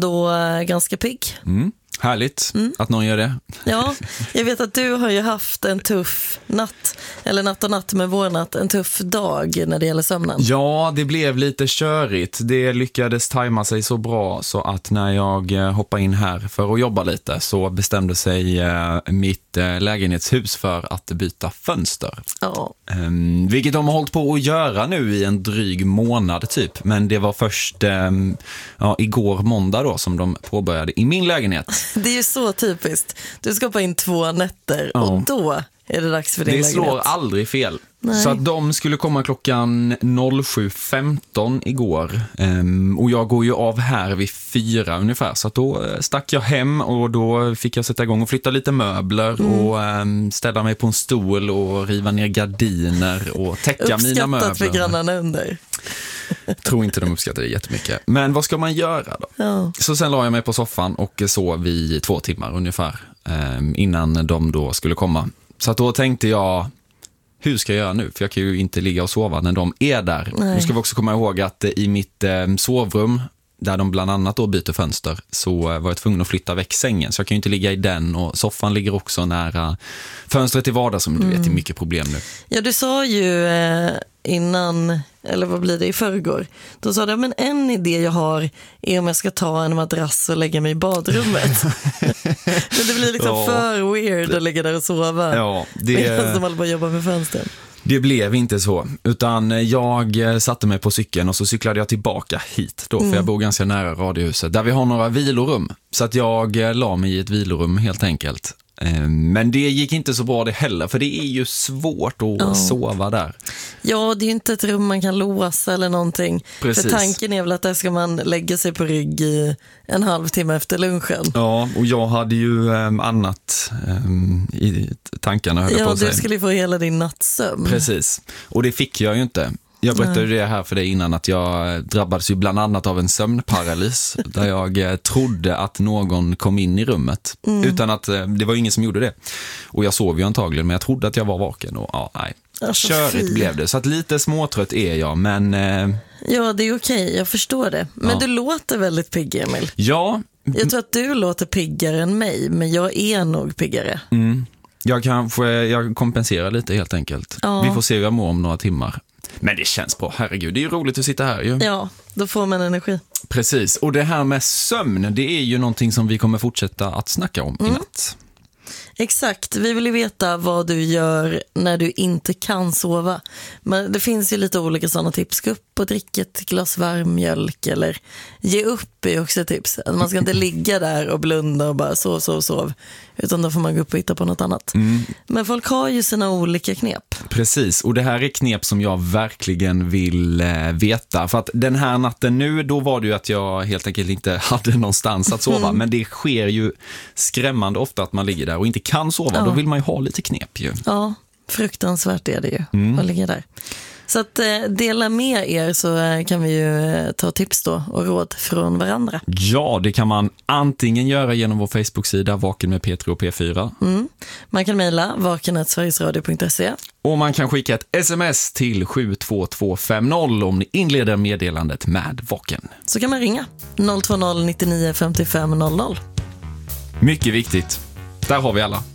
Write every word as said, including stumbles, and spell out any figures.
ändå ganska pigg. Mm. Härligt mm. att någon gör det. Ja, jag vet att du har ju haft en tuff natt, eller natt och natt med vår natt, en tuff dag när det gäller sömnen. Ja, det blev lite körigt. Det lyckades tajma sig så bra så att när jag hoppade in här för att jobba lite så bestämde sig eh, mitt eh, lägenhetshus för att byta fönster. Ja. Um, vilket de har hållit på att göra nu i en dryg månad typ. Men det var först um, ja, igår måndag då som de påbörjade i min lägenhet. Det är ju så typiskt. Du ska hoppa in två nätter ja. och då är det dags för din det lägenhet. slår aldrig fel. Nej. Så att de skulle komma klockan sju femton igår. Um, och jag går ju av här vid fyra ungefär. Så att då stack jag hem och då fick jag sätta igång och flytta lite möbler. Mm. Och um, ställa mig på en stol och riva ner gardiner och täcka mina möbler. Uppskattat för grannarna under. Jag tror inte de uppskattar det jättemycket. Men vad ska man göra då? Ja. Så sen la jag mig på soffan och sov i två timmar ungefär. Um, innan de då skulle komma. Så att då tänkte jag, hur ska jag göra nu? För jag kan ju inte ligga och sova när de är där. Nej. Nu ska vi också komma ihåg att i mitt eh, sovrum, där de bland annat då byter fönster, så eh, var jag tvungen att flytta väck sängen. Så jag kan ju inte ligga i den och soffan ligger också nära fönstret i vardagsrummet. Du vet, det är mycket problem nu. Ja, du sa ju eh, innan, eller vad blir det, i förrgår. Då sa du, men en idé jag har är om jag ska ta en madrass och lägga mig i badrummet. Men det blir liksom ja. för weird att ligga där och sova. Ja, det... medan de håller på att jobba med fönstren. Det blev inte så, utan jag satte mig på cykeln och så cyklade jag tillbaka hit då, för mm. jag bor ganska nära radiohuset där vi har några vilorum. Så att jag la mig i ett vilorum helt enkelt. Men det gick inte så bra det heller, för det är ju svårt att ja. sova där. Ja, det är ju inte ett rum man kan låsa eller någonting. Precis. För tanken är väl att där ska man lägga sig på rygg i en halvtimme efter lunchen. Ja, och jag hade ju um, annat um, i tankarna. Höll ja, på att du säga. skulle få hela din nattsömn. Precis, och det fick jag ju inte. Jag berättade det här för dig innan att jag drabbades ju bland annat av en sömnparalys där jag trodde att någon kom in i rummet mm. utan att det var ingen som gjorde det. Och jag sov ju antagligen, men jag trodde att jag var vaken och ja, nej. Alltså, körigt fy. blev det. Så att lite småtrött är jag, men... Eh... Ja, det är okej, jag förstår det. Men ja. du låter väldigt pigg, Emil. Ja. Jag tror att du låter piggare än mig, men jag är nog piggare. Mm. Jag kanske jag kompenserar lite helt enkelt. Ja. Vi får se hur jag mår om några timmar. Men det känns bra, herregud, det är ju roligt att sitta här ju. Ja, då får man energi. Precis, och det här med sömn, det är ju någonting som vi kommer fortsätta att snacka om mm. i natt. Exakt, vi vill ju veta vad du gör när du inte kan sova. Men det finns ju lite olika sådana tips. Gå upp och dricka ett glas varm mjölk eller ge upp är också ett tips. Man ska inte ligga där och blunda och bara sov, sov, sov. Utan då får man gå upp och hitta på något annat. Mm. Men folk har ju sina olika knep. Precis, och det här är knep som jag verkligen vill eh, veta. För att den här natten nu, då var det ju att jag helt enkelt inte hade någonstans att sova. Mm. Men det sker ju skrämmande ofta att man ligger där och inte kan sova. Ja. Då vill man ju ha lite knep ju. Ja, fruktansvärt är det ju mm. att ligga där. Så att eh, dela med er så eh, kan vi ju eh, ta tips då och råd från varandra. Ja, det kan man antingen göra genom vår Facebook-sida Vaken med P tre och P fyra. Mm. Man kan mejla vaken at sverigesradio punkt se. Och man kan skicka ett sms till sju två två fem noll om ni inleder meddelandet med Vaken. Så kan man ringa noll två noll nittionio femtiofem noll noll. Mycket viktigt. Där har vi alla.